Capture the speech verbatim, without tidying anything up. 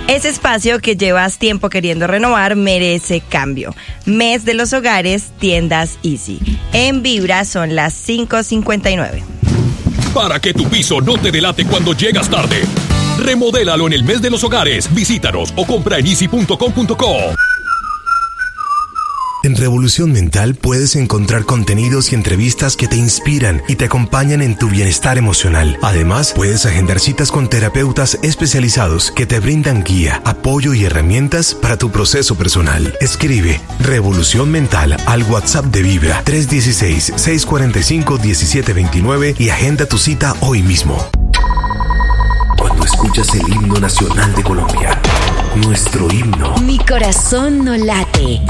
Ese espacio que llevas tiempo queriendo renovar merece cambio. Mes de los hogares, tiendas Easy. En Vibra son las cinco cincuenta y nueve. Para que tu piso no te delate cuando llegas tarde. Remodélalo en el mes de los hogares. Visítanos o compra en easy punto com punto co. En Revolución Mental puedes encontrar contenidos y entrevistas que te inspiran y te acompañan en tu bienestar emocional. Además, puedes agendar citas con terapeutas especializados que te brindan guía, apoyo y herramientas para tu proceso personal. Escribe Revolución Mental al WhatsApp de Vibra tres uno seis, seis cuatro cinco, uno siete dos nueve y agenda tu cita hoy mismo. Cuando escuchas el himno nacional de Colombia, nuestro himno, mi corazón no late.